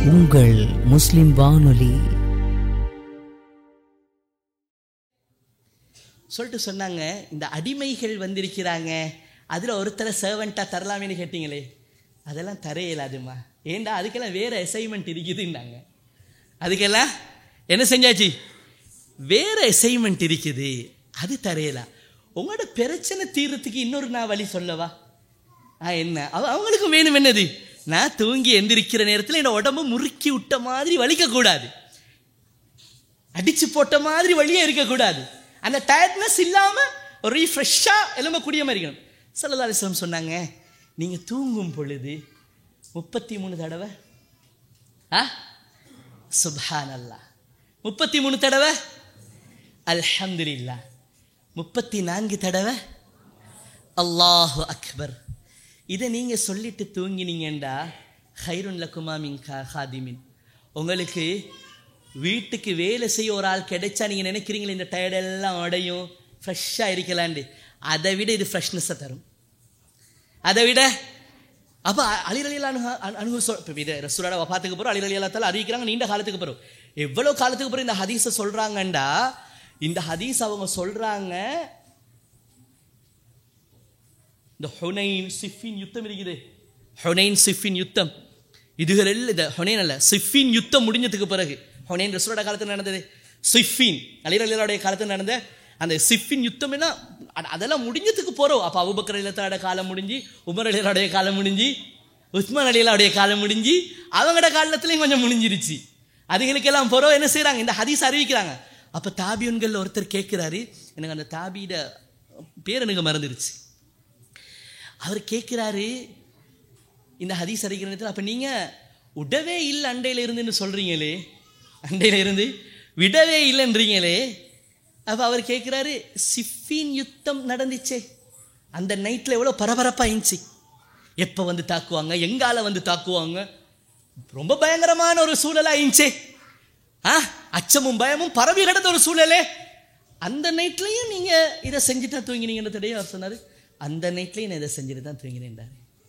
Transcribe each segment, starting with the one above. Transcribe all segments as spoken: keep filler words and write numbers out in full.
உங்கள் முஸ்லிம் வானொலி. சொல்லிட்டு சொன்னாங்க, இந்த அடிமைகள் வந்திருக்கிறாங்க, அதில் ஒருத்தரை சர்வெண்ட்டாக தரலாமேன்னு கேட்டீங்களே, அதெல்லாம் தர இயலாதுமா. ஏண்டா அதுக்கெல்லாம் வேறு அசைன்மெண்ட் இருக்குதுன்னாங்க. அதுக்கெல்லாம் என்ன செஞ்சாச்சு, வேறு அசைன்மெண்ட் இருக்குது, அது தரையலாம். உங்களோட பிரச்சனை தீர்றதுக்கு இன்னொரு நான் வழி சொல்லவா? ஆ என்ன அவங்களுக்கும் வேணும் என்னது, நான் தூங்கி எந்திரிக்கிற நேரத்தில் என்னோட உடம்பு முறுக்கி விட்ட மாதிரி வலிக்கக்கூடாது, அடிச்சு போட்ட மாதிரி வழியே இருக்கக்கூடாது, அந்த டயர்ட்னஸ் இல்லாமல் ஒரு ரீஃப்ரெஷ்ஷாக எலும்பக்கூடிய மாதிரி இருக்கணும். ஸல்லல்லாஹு அலைஹி வஸல்லம் சொன்னாங்க, நீங்கள் தூங்கும் பொழுது முப்பத்தி மூணு தடவை ஆ சுப்ஹானல்லாஹ், முப்பத்தி மூணு தடவை அல்ஹம்துலில்லாஹ், முப்பத்தி நான்கு தடவை அல்லாஹு அக்பர். இதை நீங்கள் சொல்லிட்டு தூங்கினீங்கண்டா ஹைருன் லக்குமா மின் ஹாதிமின், உங்களுக்கு வீட்டுக்கு வேலை செய்ய ஒரு ஆள் கிடைச்சா நீங்கள் நினைக்கிறீங்களே இந்த டயர்டெல்லாம் உடையும், ஃப்ரெஷ்ஷாக இருக்கலாண்டு, அதை விட இது ஃப்ரெஷ்னஸை தரும். அதை விட அப்போ அலிரலியெல்லாம் அனு அனுகு சொல் இப்போ இது ரசூலோட வஃபாத்துக்கு போகிறோம், அலிரலியெல்லாத்தால் அறிவிக்கிறாங்க நீண்ட காலத்துக்கு போகிறோம். எவ்வளோ காலத்துக்கு போகிறோம் இந்த ஹதீஸை சொல்கிறாங்கண்டா, இந்த ஹதீஸ் அவங்க சொல்கிறாங்க, இந்த ஹுனைன் சிஃபின் யுத்தம் இருக்குது, ஹுனைன் சிஃபின் யுத்தம், இதுகள் எல்லாம் இந்த ஹுனைன் அல்ல சிஃபின் யுத்தம் முடிஞ்சதுக்கு பிறகு, ஹுனைன் ரசூலோட காலத்தில் நடந்தது, சிஃபின் அலிரலியலுடைய காலத்தில் நடந்த அந்த சிஃபின் யுத்தம் என்ன, அதெல்லாம் முடிஞ்சதுக்கு போகிறோம். அப்போ அபூபக்கர் ரலியல்லாஹு காலம் முடிஞ்சு, உமர் ரலியல்லாஹுடைய காலம் முடிஞ்சு, உஸ்மான் ரலியல்லாஹுடைய காலம் முடிஞ்சு, அவங்களோட காலத்துலையும் கொஞ்சம் முடிஞ்சிருச்சு. அதுகளுக்கெல்லாம் போகிறோம். என்ன செய்கிறாங்க, இந்த ஹதீஸ் அறிவிக்கிறாங்க. அப்போ தாபியன்கள் ஒருத்தர் கேட்குறாரு, எனக்கு அந்த தாபியோட பேர் எனக்கு மறந்துடுச்சு, அவர் கேட்குறாரு இந்த ஹதீஸ் அறிவிக்கிற நேரத்தில், அப்போ நீங்கள் விடவே இல்லை அண்டையில் இருந்துன்னு சொல்கிறீங்களே, அண்டையில் இருந்து விடவே இல்லைன்றீங்களே, அப்போ அவர் கேட்குறாரு, சிஃபின் யுத்தம் நடந்துச்சே, அந்த நைட்டில் எவ்வளோ பரபரப்பாக இருந்துச்சு, எப்போ வந்து தாக்குவாங்க, எங்கால வந்து தாக்குவாங்க, ரொம்ப பயங்கரமான ஒரு சூழலாக இருந்துச்சே, ஆ அச்சமும் பயமும் பரவி கிடந்த ஒரு சூழலே, அந்த நைட்லையும் நீங்கள் இதை செஞ்சுட்டு தான் தூங்கினீங்கன்னு தடையே அவர் சொன்னார். அந்த நைட்லையும் நான் இதை செஞ்சுட்டு தான் தூங்கினேன்டார்.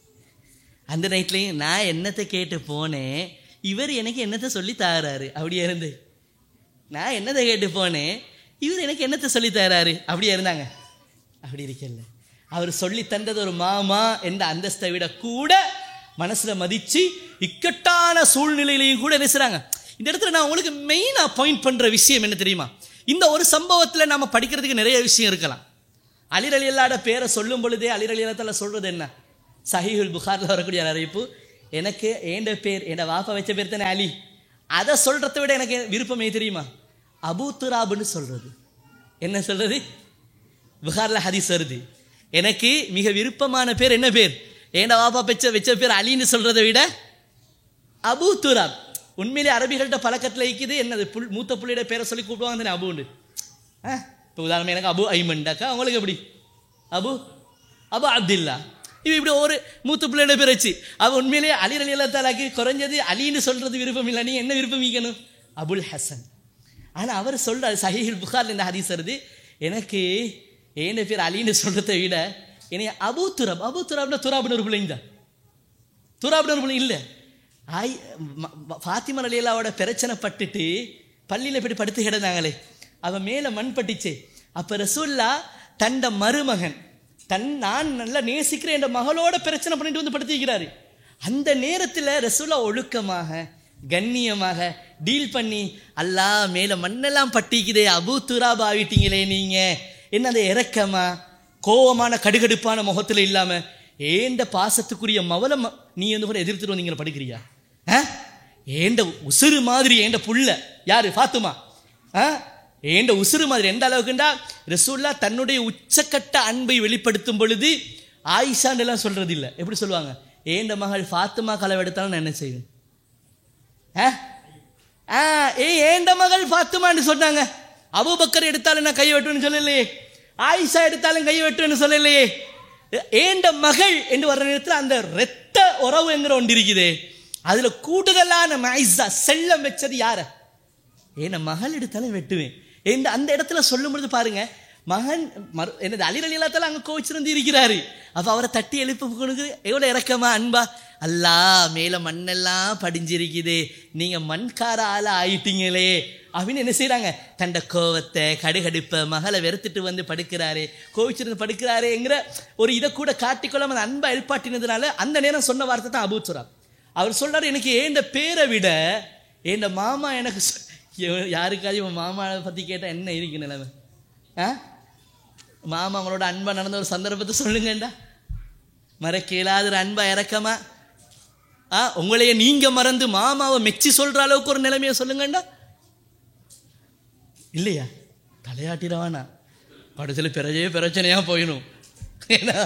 அந்த நைட்லையும் நான் என்னத்தை கேட்டு போனேன், இவர் எனக்கு என்னத்தை சொல்லி தாராரு, அப்படியே இருந்து நான் என்னத்தை கேட்டு போனேன், இவர் எனக்கு என்னத்தை சொல்லி தராரு, அப்படியே இருந்தாங்க. அப்படி இருக்கல, அவர் சொல்லி தந்தது ஒரு மாமா என்ற அந்தஸ்தை விட கூட மனசில் மதித்து இக்கட்டான சூழ்நிலையிலையும் கூட என்ன செய்கிறாங்க. இந்த இடத்துல நான் உங்களுக்கு மெயினாக பாயிண்ட் பண்ணுற விஷயம் என்ன தெரியுமா, இந்த ஒரு சம்பவத்தில் நம்ம படிக்கிறதுக்கு நிறைய விஷயம் இருக்கலாம். அலி ரலியல்லாஹு பேரை சொல்லும் பொழுதே அலி ரலியல்லாஹு சொல்கிறது என்ன, சஹீஹுல் புகாரில் வரக்கூடிய அறிவிப்பு, எனக்கு ஏண்ட பேர் என் வாப்பா வச்ச பேர் தானே அலி, அதை சொல்கிறத விட எனக்கு விருப்பமே தெரியுமா, அபூ துராப்னு சொல்கிறது. என்ன சொல்கிறது, புகாரில் ஹதீஸ் வருது, எனக்கு மிக விருப்பமான பேர் என்ன பேர், ஏண்ட வாப்பா வச்ச வச்ச பேர் அலின்னு சொல்கிறத விட அபூ துராப். உண்மையிலே அரபிகள்கிட்ட பழக்கத்தில் இருக்குது என்னது, புல் மூத்த புள்ளியோட பேரை சொல்லி கூப்பிடுவாங்க தானே அபுண்டு. ஆ இப்போ உதாரணம் எனக்கு அபு ஐமண்டாக்கா, அவங்களுக்கு எப்படி அபு அபு அப்துல்லா, இவன் இப்படி ஒரு மூத்த பிள்ளையோட பேர் வச்சு அவன் உண்மையிலேயே அலி ரலியல்லாஹு தஆலாக்கு குறைஞ்சது அலின்னு சொல்கிறது விருப்பம் இல்லை, நீ என்ன விருப்பம் வைக்கணும், அபுல் ஹசன். ஆனால் அவர் சொல்கிறார், சஹீஹுல் புகாரில் இந்த ஹதீஸ் வருது, எனக்கு ஏன பேர் அலின்னு சொல்கிறத விட என்னை அபூ துராப், அபூ துராப்னா துராப்னு ஒரு பிள்ளைங்க தான், துராப்னு ஒரு பிள்ளை இல்லை. ஆய் ஃபாத்திமா ரலியல்லாஹுவோட பிரச்சனை பட்டுட்டு பள்ளியில் போய்ட்டு படுத்து கிடந்தாங்களே, அவன் மேலே மண் பட்டுச்சு. அப்போ ரசூலுல்லாஹ் தண்ட மருமகன் தன் நான் நல்லா நேசிக்கிறேன் என்ற மகளோட பிரச்சனை பண்ணிட்டு வந்து படுத்திக்கிறாரு. அந்த நேரத்தில் ரசூலுல்லாஹ் ஒழுக்கமாக கண்ணியமாக டீல் பண்ணி, அல்லாஹ் மேலே மண்ணெல்லாம் பட்டிக்குதே, அபூ துராப் ஆகிட்டீங்களே நீங்கள், என்ன அந்த இறக்கமா கோவமான கடுகடுப்பான முகத்தில் இல்லாமல் ஏண்ட பாசத்துக்குரிய மவளை நீ வந்து கூட எதிர்த்துட்டு வந்தீங்க படுக்கிறியா, ஆ ஏண்ட உசுறு மாதிரி ஏண்ட புள்ள யாரு ஃபாத்துமா, ஆ ஏண்ட உசுறு மாதிரி எந்த அளவுக்குண்டா ரசூலுல்லாஹ் தன்னுடைய உச்சக்கட்ட அன்பை வெளிப்படுத்தும் பொழுது ஆயிஷான்னு எல்லாம் சொல்றது இல்லை, எப்படி சொல்லுவாங்க, ஏண்ட மகள் ஃபாத்துமா களவெடுத்தாலும் நான் என்ன செய்வேன், ஆ ஏ ஏண்ட மகள் ஃபாத்துமான்னு சொன்னாங்க. அபூபக்கர் எடுத்தாலும் நான் கை வெட்டுவேன்னு சொல்லலையே, ஆயிஷா எடுத்தாலும் கை வெட்டுவேன்னு சொல்லலையே, ஏண்ட மகள் என்று வர்ற நேரத்தில் அந்த இரத்த உறவு என்கிற ஒன்று இருக்குது, அதுல கூடுதலான மைஸா செல்லம் வச்சது யார, ஏன்னா மகள் எடுத்தாலும் வெட்டுவேன். அந்த இடத்துல சொல்லும் பொழுது பாருங்க, மகன் மறு என்னது அலி ரலியல்லாஹு அங்கே கோவிச்சிருந்து இருக்கிறாரு. அப்போ அவரை தட்டி எழுப்ப கொடுக்குது. எவ்வளோ இறக்கமா அன்பா, அல்லா மேலே மண்ணெல்லாம் படிஞ்சிருக்குது, நீங்கள் மண்கார ஆள ஆயிட்டீங்களே அப்படின்னு என்ன செய்கிறாங்க, தண்ட கோவத்தை கடுகடுப்பை மகளை வெறுத்துட்டு வந்து படுக்கிறாரு, கோவிச்சிருந்து படுக்கிறாருங்கிற ஒரு இதை கூட காட்டிக்கொள்ளாம அந்த அன்பை எழுப்பாட்டினதுனால அந்த நேரம் சொன்ன வார்த்தை தான் அபூ துராப். அவர் சொல்றாரு, எனக்கு ஏண்ட பேரை விட ஏண்ட மாமா எனக்கு யாருக்காவது இவன் மாமாவை பற்றி கேட்டால் என்ன இருக்கு நிலைமை? ஆ மாமா அவங்களோட அன்பா நடந்த ஒரு சந்தர்ப்பத்தை சொல்லுங்கண்டா. மறக்க இயலாத ஒரு அன்பா இறக்கமா ஆ உங்களையே நீங்க மறந்து மாமாவை மெச்சி சொல்ற அளவுக்கு ஒரு நிலைமையை சொல்லுங்கண்டா. இல்லையா? தலையாட்டிடவானா படத்தில் பிறஜே பிரச்சனையா போயிடும். ஏன்னா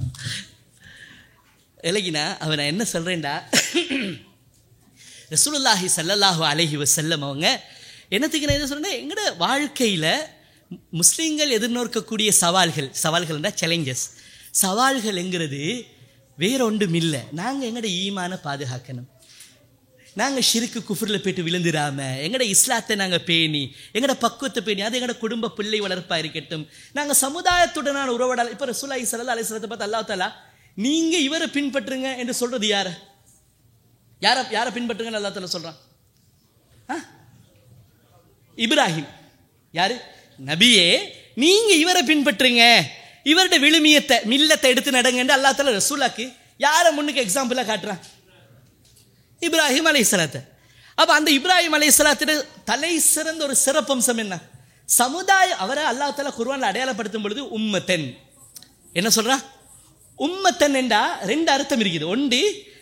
இலகினா அவன் நான் என்ன சொல்றேன்டா, ரசூலுல்லாஹி ஸல்லல்லாஹு அலைஹி வஸல்லம் அவங்க என்னத்துக்கு நான் என்ன சொல்றேன், எங்களோட வாழ்க்கையில் முஸ்லீம்கள் எதிர்நோக்கக்கூடிய சவால்கள், சவால்கள்னா சேலஞ்சஸ், சவால்கள்ங்கிறது வேற ஒன்றும் இல்லை. நாங்கள் எங்களோட ஈமான பாதுகாக்கணும், நாங்கள் ஷிருக்கு குஃப்ரில் போய்ட்டு விழுந்துடாமல் எங்களோட இஸ்லாத்தை நாங்கள் பேணி எங்களோட பக்குவத்தை பேணி அது எங்களோட குடும்ப பிள்ளை வளர்ப்பாக இருக்கட்டும், நாங்கள் சமுதாயத்துடனான உறவடால். இப்போ ரசூலுல்லாஹி ஸல்லல்லாஹு அலைஹி வஸல்லத்தை பார்த்து அல்லாஹ் தஆலா நீங்கள் இவரை பின்பற்றுங்க என்று சொல்கிறது யாரை யாரை யாரை பின்பற்றுங்கன்னு அல்லாஹ் தஆலா சொல்கிறான்? ஆ இப்ராஹிம். யாரு? நபியே நீங்கள் இவரை பின்பற்றுங்க, இவருடைய விழுமியத்தை மில்லத்தை எடுத்து நடங்கன்னு அல்லாஹ் தஆலா ரசூலுக்கு யாரை முன்னுக்கு எக்ஸாம்பிளாக காட்டுறான்? இப்ராஹிம் அலைஹிஸ்ஸலாத்தை. அப்போ அந்த இப்ராஹிம் அலைஹிஸ்ஸலாத்தின் தலை சிறந்த ஒரு சிறப்பம்சம் என்ன? சமுதாயம். அவரை அல்லாஹ் தஆலா குர்ஆனில் அடையாளப்படுத்தும் பொழுது உம்மத்தன் என்ன சொல்றான்? உம்மத்தன் என்றா ரெண்டு அர்த்தம் இருக்குது. ஒன்று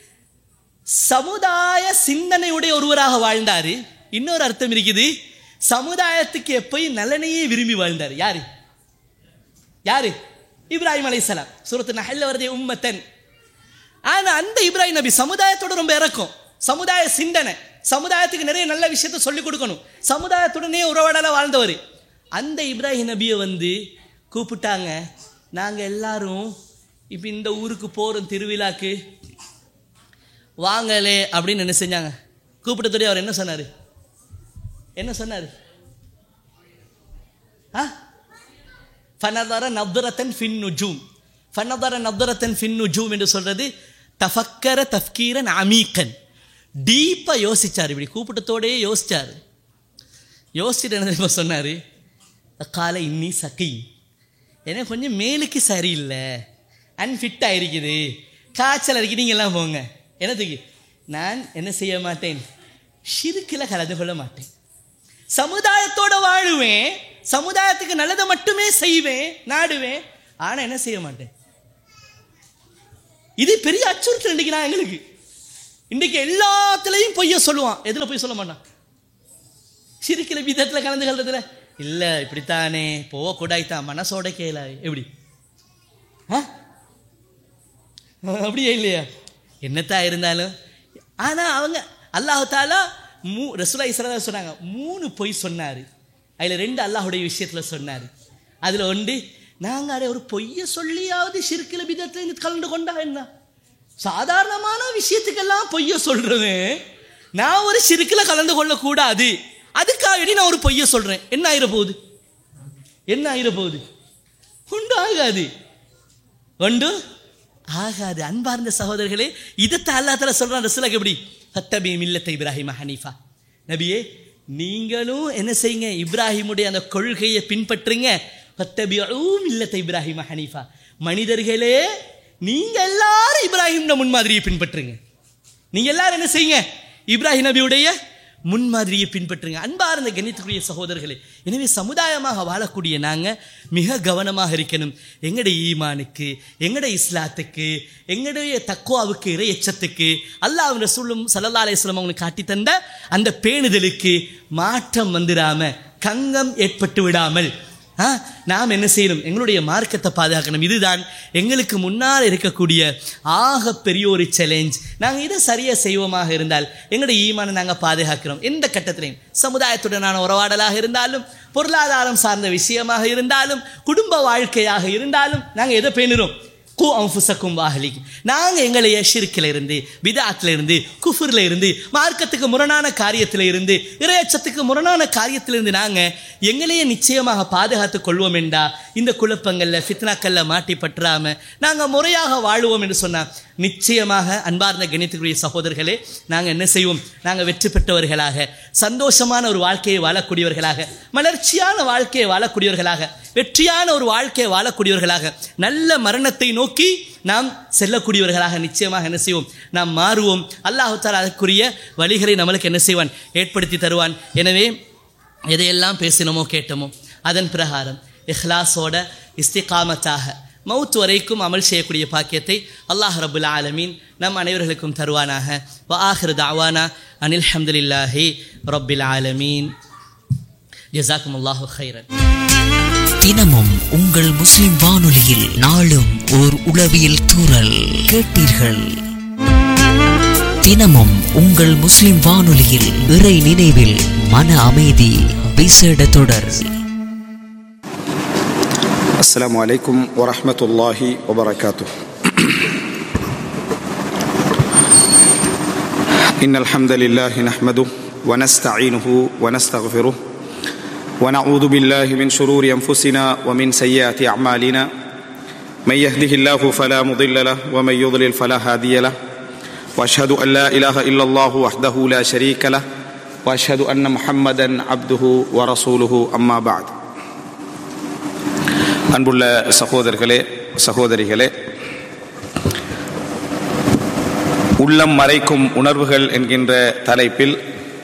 சமுதாய சிந்தனையுடைய ஒருவராக வாழ்ந்தாரு, இன்னொரு அர்த்தம் இருக்குது சமுதாயத்துக்கு எப்பயும் நலனையே விரும்பி வாழ்ந்தார். யாரு யாரு? இப்ராஹிம் அலைஹிஸ்ஸலாம். சூரத்து நஹ்ல்ல வருதே உம்மத்தன். ஆனா அந்த இப்ராஹிம் நபி சமுதாயத்தோட ரொம்ப இறக்கம், சமுதாய சிந்தனை, சமுதாயத்துக்கு நிறைய நல்ல விஷயத்த சொல்லிக் கொடுக்கணும், சமுதாயத்துடனே உறவாடல வாழ்ந்தவர். அந்த இப்ராஹிம் நபியை வந்து கூப்பிட்டாங்க, நாங்கள் எல்லாரும் இப்போ இந்த ஊருக்கு போகிறோம் திருவிழாக்கு வாங்கலே அப்படின்னு என்ன செஞ்சாங்க, கூப்பிட்டதோடய அவர் என்ன சொன்னார்? என்ன சொன்னார்? ஆ ஃபனதர நத்ரத்தன் ஃபின் நுஜூம். ஃபனதர நத்ரத்தன் ஃபின் நுஜூம் என்று சொல்றது தஃபக்கர தஃப்கீரன் அமீக்கன், டீப்பாக யோசிச்சார். இப்படி கூப்பிட்டத்தோடே யோசிச்சார். யோசிச்சுட்டு என்ன தெரியுமா சொன்னார்? காலை இன்னி சகி, ஏன்னா கொஞ்சம் மேலுக்கு சரியில்லை, அன்ஃபிட்டாக இருக்குது, காய்ச்சல் இருக்குது, நீங்கள் எல்லாம் போங்க. என்னத்துக்கு? நான் என்ன செய்ய மாட்டேன், ஷிர்கில் கலந்து கொள்ள மாட்டேன், சமுதாயத்தோட வாழுவேன், சமுதாயத்துக்கு நல்லதை மட்டுமே செய்வேன், நாடுவேன், ஆனால் என்ன செய்ய மாட்டேன். இது பெரிய அச்சுறுத்தல் இன்றைக்கு. நான் எங்களுக்கு இன்றைக்கு எல்லாத்துலேயும் பொய்ய சொல்லுவான். எதில் பொய் சொல்ல மாட்டான்? ஷிர்கில் பிதத்தில் கலந்து கொள்றதுல இல்லை, இப்படித்தானே போகக்கூடாய்த்தான், மனசோட கேள. எப்படி? ஆ அப்படியே இல்லையா? என்னத்தான் இருந்தாலும். ஆனால் அவங்க அல்லாஹ் தஆலா மூ ரசூலுல்லாஹி ஸல்லல்லாஹு அலைஹி வஸல்லம் சொன்னாங்க, மூணு பொய் சொன்னார். அதில் ரெண்டு அல்லாஹுடைய விஷயத்தில் சொன்னார். அதில் ஒன்று, நாங்கள் அதை ஒரு பொய்யை சொல்லியாவது ஷிர்கில் பிதத்தில் கலந்து கொண்டா என்ன? சாதாரணமான விஷயத்துக்கெல்லாம் பொய்ய சொல்றது, நான் ஒரு ஷிர்கில் கலந்து கொள்ளக்கூடாது, அதுக்காக நான் ஒரு பொய்ய சொல்றேன், என்ன ஆயிர போகுது? என்ன ஆயிர போகுது? ஒன்று ஆகாது, ஒன்று ஆகாது. அன்பார்ந்த சகோதரர்களே, இதைத்தான் அல்லாஹ் தஆலா சொல்றான் ரசூலுக்கு. எப்படி? ஃபத்தபி மில்லத்த இப்ராஹிம ஹனீஃபா. நபியே நீங்களும் என்ன செய்யுங்க, இப்ராஹிமுடைய அந்த கொள்கையை பின்பற்றுங்க. ஃபத்தபிஉ மில்லத்த இப்ராஹிம ஹனீஃபா. மனிதர்களே நீங்க எல்லாரும் இப்ராஹிம் முன்மாதிரியை பின்பற்றுங்க. நீங்க எல்லாரும் என்ன செய்யுங்க, இப்ராஹிம் நபியுடைய முன்மாதிரியை பின்பற்றுங்க. அன்பார்ந்த கணித்துக்குரிய சகோதரர்களே, எனவே சமுதாயமாக வாழக்கூடிய நாங்கள் மிக கவனமாக இருக்கணும். எங்களுடைய ஈமானுக்கு, எங்களுடைய இஸ்லாத்துக்கு, எங்களுடைய தக்குவாவுக்கு, இறை எச்சத்துக்கு, அல்லாஹ் ரசூலும் ஸல்லல்லாஹு அலைஹி வஸல்லம் அவங்களுக்கு காட்டி தந்த அந்த பேணுதலுக்கு மாற்றம் வந்துடாம, கங்கம் ஏற்பட்டு விடாமல் நாம் என்ன செய்யணும், எங்களுடைய மார்க்கத்தை பாதுகாக்கணும். இதுதான் எங்களுக்கு முன்னால் இருக்கக்கூடிய ஆக பெரிய ஒரு சேலஞ்ச். நாங்கள் இதை சரியாக செய்வோமாக இருந்தால் எங்களுடைய ஈமானை நாங்கள் பாதுகாக்கிறோம். எந்த கட்டத்திலையும் சமுதாயத்துடனான உறவாடலாக இருந்தாலும், பொருளாதாரம் சார்ந்த விஷயமாக இருந்தாலும், குடும்ப வாழ்க்கையாக இருந்தாலும், நாங்கள் எதை பேணுறோம்? கு அன்ஃபுஸக்கும் வாஹ்லிக், நாங்கள் எங்களைய ஷிர்க்கில் இருந்து, பிதாத்தில் இருந்து, குஃபுரில் இருந்து, மார்க்கத்துக்கு முரணான காரியத்தில் இருந்து, இறையச்சத்துக்கு முரணான காரியத்தில் இருந்து நாங்கள் எங்களையே நிச்சயமாக பாதுகாத்து கொள்வோம் என்றா இந்த குழப்பங்களில் ஃபித்னாக்களில் மாட்டி பற்றாமல் நாங்கள் முறையாக வாழுவோம் என்று சொன்னால் நிச்சயமாக அன்பார்ந்த கணித்துக்குரிய சகோதரர்களே, நாங்கள் என்ன செய்வோம்? நாங்கள் வெற்றி பெற்றவர்களாக, சந்தோஷமான ஒரு வாழ்க்கையை வாழக்கூடியவர்களாக, மலர்ச்சியான வாழ்க்கையை வாழக்கூடியவர்களாக, வெற்றியான ஒரு வாழ்க்கையை வாழக்கூடியவர்களாக, நல்ல மரணத்தை நோக்கி நாம் செல்லக்கூடியவர்களாக நிச்சயமாக என்ன செய்வோம்? நாம் மாறுவோம். அல்லாஹ் தஆலா அதற்குரிய வழிகளை நம்மளுக்கு என்ன செய்வான்? ஏற்படுத்தி தருவான். எனவே எதையெல்லாம் பேசினோமோ கேட்டோமோ அதன் பிரகாரம் இஹ்லாஸோட இஸ்திகாமத்தாக மவுத் வரைக்கும் அமல் செய்யக்கூடிய பாக்கியத்தை அல்லாஹ் ரப்புல் ஆலமீன் நம் அனைவர்களுக்கும் தருவானாக. வ ஆகிரு தஅவானா அனில் ஹம்துலில்லாஹி ரப்பில் ஆலமீன். ஜஸாக்குமுல்லாஹு கைரன். தினமும் உங்கள் முஸ்லிம் வானொலியில் நாளும் ஓர் உளவியல் தூறல் கேட்டீர்கள். தினமும் உங்கள் முஸ்லிம் வானொலியில் இறை நினைவில் மன அமைதி விசேட தொடர். السلام عليكم ورحمة الله وبركاته. إن الحمد لله نحمده ونستعينه ونستغفره ونعوذ بالله من شرور أنفسنا ومن سيئات أعمالنا من يهده الله فلا مضل له ومن يضلل فلا هادي له وأشهد أن لا إله إلا الله وحده لا شريك له وأشهد أن محمدا عبده ورسوله أما بعد. அன்புள்ள சகோதரர்களே, சகோதரிகளே, உள்ளம் மறைக்கும் உணர்வுகள் என்கின்ற தலைப்பில்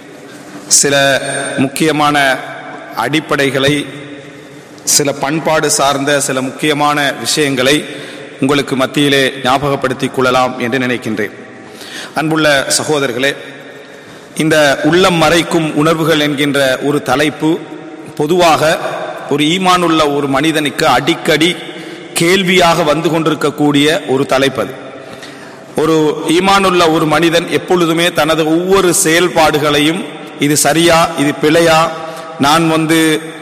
சில முக்கியமான அடிப்படைகளை, சில பண்பாடு சார்ந்த சில முக்கியமான விஷயங்களை உங்களுக்கு மத்தியிலே ஞாபகப்படுத்திக் கொள்ளலாம் என்று நினைக்கின்றேன். அன்புள்ள சகோதரர்களே, இந்த உள்ளம் மறைக்கும் உணர்வுகள் என்கின்ற ஒரு தலைப்பு பொதுவாக ஒரு ஈமானுள்ள ஒரு மனிதனுக்கு அடிக்கடி கேள்வியாக வந்து கொண்டிருக்கக்கூடிய ஒரு தலைப்பது. ஒரு ஈமானுள்ள ஒரு மனிதன் எப்பொழுதுமே தனது ஒவ்வொரு செயல்பாடுகளையும் இது சரியா, இது பிழையா, நான் வந்து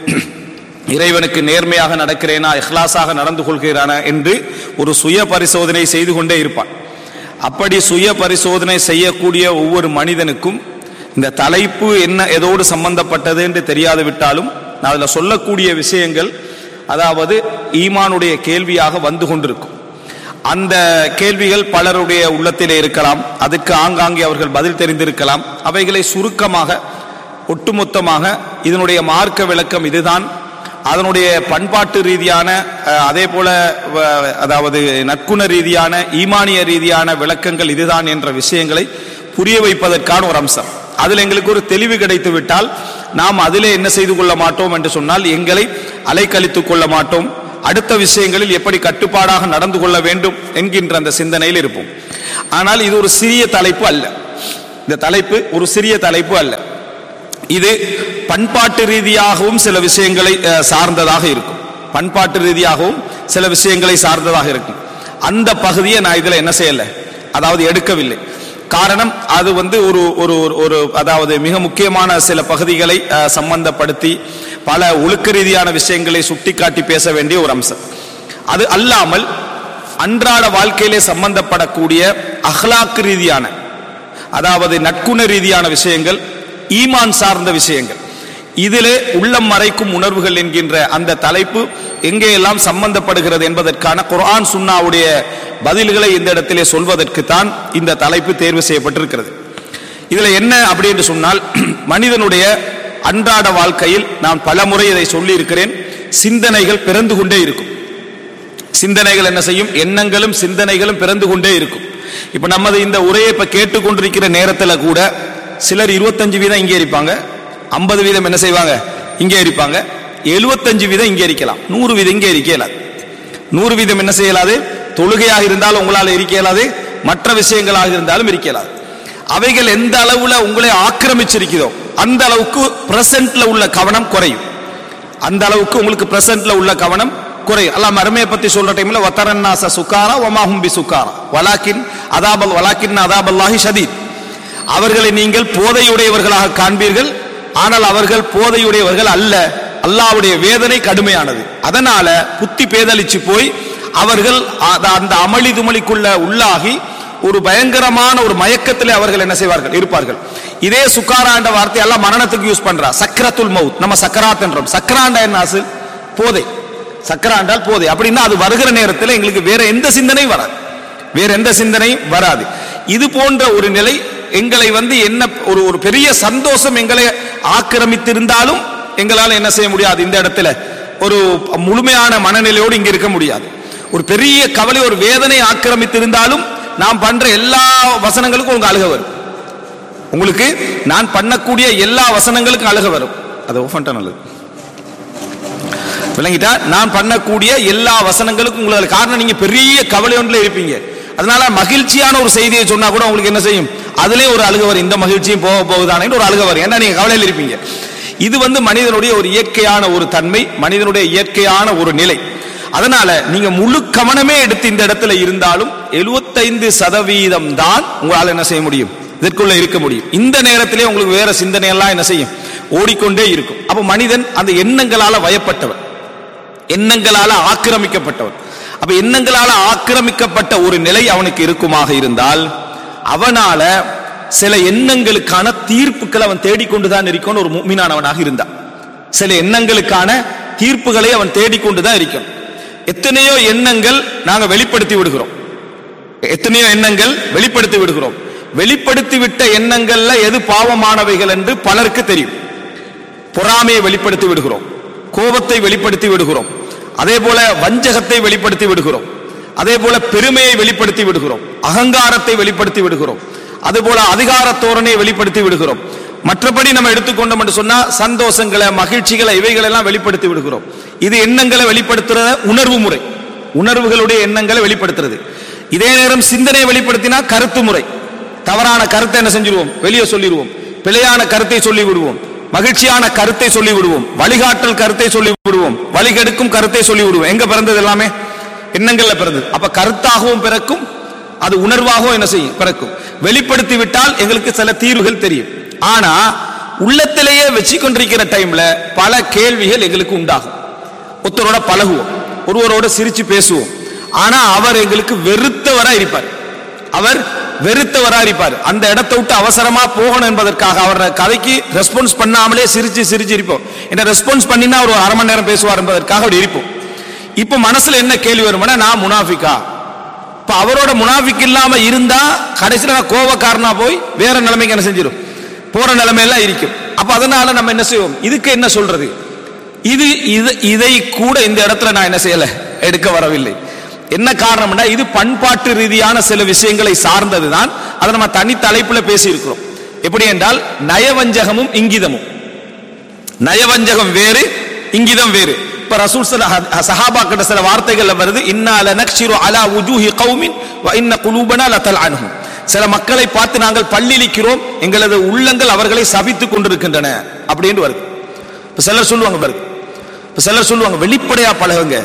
இறைவனுக்கு நேர்மையாக நடக்கிறேனா, இஹ்லாஸாக நடந்து கொள்கிறானா என்று ஒரு சுய பரிசோதனை செய்து கொண்டே இருப்பான். அப்படி சுய பரிசோதனை செய்யக்கூடிய ஒவ்வொரு மனிதனுக்கும் இந்த தலைப்பு என்ன, எதோடு சம்பந்தப்பட்டது என்று தெரியாது விட்டாலும் நான் அதில் சொல்லக்கூடிய விஷயங்கள், அதாவது ஈமானுடைய கேள்வியாக வந்து கொண்டிருக்கும். அந்த கேள்விகள் பலருடைய உள்ளத்திலே இருக்கலாம், அதுக்கு ஆங்காங்கே அவர்கள் பதில் தெரிந்திருக்கலாம். அவைகளை சுருக்கமாக, ஒட்டுமொத்தமாக இதனுடைய மார்க்க விளக்கம் இதுதான், அதனுடைய பண்பாட்டு ரீதியான, அதே போல அதாவது நற்குண ரீதியான, ஈமானிய ரீதியான விளக்கங்கள் இதுதான் என்ற விஷயங்களை புரிய வைப்பதற்கான ஒரு அம்சம். அதில் எங்களுக்கு ஒரு தெளிவு கிடைத்து விட்டால் நாம் அதிலே என்ன செய்து கொள்ள மாட்டோம் என்று சொன்னால் எங்களை அலைக்கழித்துக் கொள்ள மாட்டோம். அடுத்த விஷயங்களில் எப்படி கட்டுப்பாடாக நடந்து கொள்ள வேண்டும் என்கின்ற அந்த சிந்தனையில் இருப்போம். ஆனால் இது ஒரு சிறிய தலைப்பு அல்ல. இந்த தலைப்பு ஒரு சிறிய தலைப்பு அல்ல. இது பண்பாட்டு ரீதியாகவும் சில விஷயங்களை சார்ந்ததாக இருக்கும். பண்பாட்டு ரீதியாகவும் சில விஷயங்களை சார்ந்ததாக இருக்கும். அந்த பகுதியை நான் இதில் என்ன செய்யலை, அதாவது எடுக்கவில்லை. காரணம், அது வந்து ஒரு ஒரு அதாவது மிக முக்கியமான சில பகுதிகளை சம்பந்தப்படுத்தி பல ஒழுக்க ரீதியான விஷயங்களை சுட்டிக்காட்டி பேச வேண்டிய ஒரு அம்சம். அது அல்லாமல் அன்றாட வாழ்க்கையிலே சம்பந்தப்படக்கூடிய அஹ்லாக் ரீதியான, அதாவது நற்குண ரீதியான விஷயங்கள், ஈமான் சார்ந்த விஷயங்கள், இதிலே உள்ளம் மறைக்கும் உணர்வுகள் என்கின்ற அந்த தலைப்பு எங்கே எல்லாம் சம்பந்தப்படுகிறது என்பதற்கான குர்ஆன் சுன்னாவுடைய பதில்களை இந்த இடத்திலே சொல்வதற்கு தான் இந்த தலைப்பு தேர்வு செய்யப்பட்டிருக்கிறது. இதுல என்ன அப்படி என்று சொன்னால், மனிதனுடைய அன்றாட வாழ்க்கையில் நான் பல முறை இதை சொல்லி இருக்கிறேன், சிந்தனைகள் பிறந்து கொண்டே இருக்கும். சிந்தனைகள் என்ன செய்யும்? எண்ணங்களும் சிந்தனைகளும் பிறந்து கொண்டே இருக்கும். இப்ப நமது இந்த உரையை இப்ப கேட்டுக்கொண்டிருக்கிற நேரத்தில் கூட சிலர் இருபத்தஞ்சு வீதம் இங்கே இருப்பாங்க, ஐம்பது வீதம் என்ன செய்வாங்க, இங்கே இருப்பாங்க. எழுபத்தஞ்சு வீதம் இங்கே இருக்கலாம், நூறு வீதம் இங்கே இருக்கலாது. நூறு வீதம் என்ன செய்யலாது? தொழுகையாக இருந்தாலும் உங்களால் இருக்கலாது, மற்ற விஷயங்களாக இருந்தாலும் இருக்கலாது. அவைகள் எந்த அளவுல உங்களை ஆக்கிரமிச்சிருக்கிறதோ அந்த அளவுக்கு பிரசன்ட்ல உள்ள கவனம் குறையும். அந்த அளவுக்கு உங்களுக்கு பிரசன்ட்ல உள்ள கவனம் குறையும். அல்லாஹ் மறுமையை பத்தி சொல்ற டைம்ல வதரன்னாஸ சுகாரா வமாஹும் பி சுகாரா வலாக்கின் அதாபல் வலாக்கின் அதாபல்லாஹி ஷதீத். அவர்களை நீங்கள் போதையுடையவர்களாக காண்பீர்கள், ஆனால் அவர்கள் போதையுடையவர்கள் அல்ல, அல்லாஹ்வுடைய வேதனை கடுமையானது. அதனால புத்தி பேதலிச்சு போய் அவர்கள் அந்த அமளி துமளிக்குள்ள உள்ளாகி ஒரு பயங்கரமான ஒரு மயக்கத்திலே அவர்கள் என்ன செய்வார்கள் இருப்பார்கள். இதே சுக்காரா என்ற வார்த்தை எல்லாம் மரணத்துக்கு யூஸ் பண்றா. சக்கரத்துல் மவுத், நம்ம சக்கராத் என்றோம். சக்கராண்டா என்ன அசல்? போதை. சக்கரா என்றால் போதை. அப்படின்னா அது வருகிற நேரத்தில் எங்களுக்கு வேற எந்த சிந்தனையும் வராது, வேற எந்த சிந்தனையும் வராது. இது போன்ற ஒரு நிலை எங்களை வந்து என்ன ஒரு ஒரு பெரிய சந்தோஷம் எங்களை ஆக்கிரமித்திருந்தாலும் எங்களால் என்ன செய்ய முடியாது, இந்த இடத்துல ஒரு முழுமையான மனநிலையோடு இங்க இருக்க முடியாது. ஒரு பெரிய கவலை ஒரு வேதனை ஆக்கிரமித்திருந்தாலும் நாம் பண்ற எல்லா வசனங்களுக்கும் உங்களுக்கு அழுக வரும். உங்களுக்கு நான் பண்ணக்கூடிய எல்லா வசனங்களுக்கும் அழுக வரும். அது ஓஃபன்ட்டா நல்லது விளங்கிட்டா. நான் பண்ணக்கூடிய எல்லா வசனங்களுக்கும் உங்களுக்கு காரணம் நீங்க பெரிய கவலை ஒன்றில் இருப்பீங்க. அதனால மகிழ்ச்சியான ஒரு செய்தியை சொன்னா கூட உங்களுக்கு என்ன செய்யும், அதுலயே ஒரு அழுக வரும். இந்த மகிழ்ச்சியும் போக போகுதானே ஒரு அழுக வரும். ஏன்னா நீங்க கவலையில் இருப்பீங்க. இது வந்து மனிதனுடைய ஒரு இயற்கையான ஒரு தன்மை, மனிதனுடைய இயற்கையான ஒரு நிலை. அதனால நீங்க முழு கவனமே எடுத்து இந்த இடத்துல இருந்தாலும் எழுபத்தைந்து சதவீதம் தான் உங்களால் என்ன செய்ய முடியும், இதற்குள்ள இருக்க முடியும். இந்த நேரத்திலே உங்களுக்கு வேற சிந்தனை எல்லாம் என்ன செய்யும், ஓடிக்கொண்டே இருக்கும். அப்ப மனிதன் அந்த எண்ணங்களால வயப்பட்டவன், எண்ணங்களால ஆக்கிரமிக்கப்பட்டவன். அப்ப எண்ணங்களால ஆக்கிரமிக்கப்பட்ட ஒரு நிலை அவனுக்கு இருக்குமாக இருந்தால் அவனால சில எண்ணங்களுக்கான தீர்ப்புகளை அவன் தேடிக்கொண்டுதான் இருக்கும். ஒரு முஃமினானவனாக இருந்தான் சில எண்ணங்களுக்கான தீர்ப்புகளை அவன் தேடிக்கொண்டுதான் இருக்கும். எத்தனையோ எண்ணங்கள் நாங்க வெளிப்படுத்தி விடுகிறோம், எத்தனையோ எண்ணங்கள் வெளிப்படுத்தி விடுகிறோம். வெளிப்படுத்தி விட்ட எண்ணங்கள்ல எது பாவமானவைகள் என்று பலருக்கு தெரியும். பொறாமையை வெளிப்படுத்தி விடுகிறோம், கோபத்தை வெளிப்படுத்தி விடுகிறோம், அதே போல வஞ்சகத்தை வெளிப்படுத்தி விடுகிறோம், அதே போல பெருமையை வெளிப்படுத்தி விடுகிறோம், அகங்காரத்தை வெளிப்படுத்தி விடுகிறோம், அதே போல அதிகார தோரணையை வெளிப்படுத்தி விடுகிறோம். மற்றபடி நம்ம எடுத்துக்கொண்டோம் என்று சொன்னா சந்தோஷங்களை, மகிழ்ச்சிகளை, இவைகள் எல்லாம் வெளிப்படுத்தி விடுகிறோம். இது எண்ணங்களை வெளிப்படுத்துற உணர்வு முறை, உணர்வுகளுடைய எண்ணங்களை வெளிப்படுத்துறது. இதே நேரம் சிந்தனையை வெளிப்படுத்தினா கருத்து முறை, தவறான கருத்தை என்ன செஞ்சிருவோம், வெளியே சொல்லிடுவோம், பிழையான கருத்தை சொல்லி விடுவோம், மகிழ்ச்சியான கருத்தை சொல்லி விடுவோம், வழிகாட்டல் கருத்தை சொல்லி விடுவோம், வழிகெடுக்கும் கருத்தை சொல்லி விடுவோம். எங்க பிறந்தது? எல்லாமே எண்ணங்கள்ல பிறந்தது. அப்ப கருத்தாகவும் பிறக்கும், அது உணர்வாகவும் என்ன செய்யும், பிறக்கும். வெளிப்படுத்தி விட்டால் எங்களுக்கு சில தீர்வுகள் தெரியும். ஆனா உள்ளத்திலேயே வச்சு கொண்டிருக்கிற டைம்ல பல கேள்விகள் எங்களுக்கு உண்டாகும். ஒருத்தரோட பழகுவோம், ஒருவரோட சிரிச்சு பேசுவோம், ஆனா அவர் எங்களுக்கு வெறுத்தவரா இருப்பார், அவர் வெறுத்தவரா இருப்பார். அந்த இடத்தை விட்டு அவசரமா போகணும் என்பதற்காக அவர் கதைக்கு ரெஸ்பான்ஸ் பண்ணாமலே சிரிச்சு சிரிச்சு இருப்போம். என்ன ரெஸ்பான்ஸ் பண்ணினா ஒரு அரை மணி நேரம் பேசுவார் என்பதற்காக அப்படி இருப்போம். இப்ப மனசுல என்ன கேள்வி வரும்னா, நான் முனாஃபிக்கா? இப்ப அவரோட முனாஃபிக் இல்லாம இருந்தா கடைசியில நான் கோபக்காரனா போய் வேற நிலைமைக்கு என்ன செஞ்சிடும், போற நிலைமையெல்லாம் இருக்கும். அப்ப அதனால நம்ம என்ன செய்வோம், இதுக்கு என்ன சொல்றது, இது இதை கூட இந்த இடத்துல நான் என்ன செய்யல, எடுக்க வரவில்லை. என்ன காரணம்னா இது பண்பாட்டு ரீதியான சில விஷயங்களை சார்ந்ததுதான். அதை நம்ம தனி தலைப்புல பேசி இருக்கிறோம். எப்படி என்றால் நயவஞ்சகமும் இங்கிதமும். நயவஞ்சகம் வேறு, இங்கிதம் வேறு. இப்ப ரசூல் சஹாபாக்கிட்ட சில வார்த்தைகள்ல வருது, இன்னா லனக்ஷிரு அலா வுஜூஹி கௌமின் வ இன்ன குலூபனா லதல்அன்ஹும். சில மக்களை பார்த்து நாங்கள் பல்லிழிக்கிறோம், எங்களது உள்ளங்கள் அவர்களை சபித்துக் கொண்டிருக்கின்றன அப்படின்னு வருது. இப்ப சிலர் சொல்லுவாங்க பாருங்க, இப்ப சிலர் சொல்லுவாங்க வெளிப்படையா பழகுங்க,